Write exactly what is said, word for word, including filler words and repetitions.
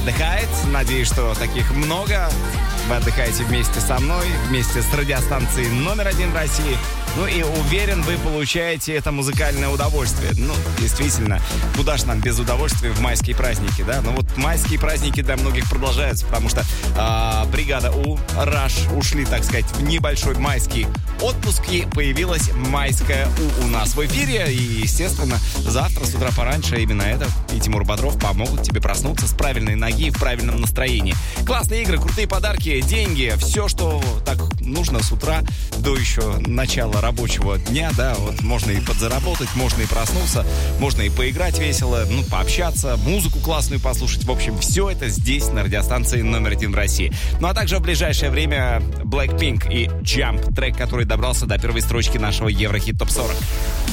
отдыхает. Надеюсь, что таких много. Вы отдыхаете вместе со мной, вместе с радиостанцией номер один в России. Ну и уверен, вы получаете это музыкальное удовольствие. Ну, действительно, куда ж нам без удовольствия в майские праздники, да? Ну вот майские праздники для многих продолжаются, потому что э, бригада У, Раш ушли, так сказать, в небольшой майский отпуск, и появилась майская У у нас в эфире. И, естественно, завтра с утра пораньше именно это и Тимур Бодров помогут тебе проснуться с правильной ноги в правильном настроении. Классные игры, крутые подарки, деньги, все, что так нужно с утра до еще начала рабочего дня, да, вот можно и подзаработать, можно и проснуться, можно и поиграть весело, ну, пообщаться, музыку классную послушать. В общем, все это здесь, на радиостанции номер один в России. Ну, а также в ближайшее время Blackpink и Jump, трек, который добрался до первой строчки нашего Еврохит топ сорок.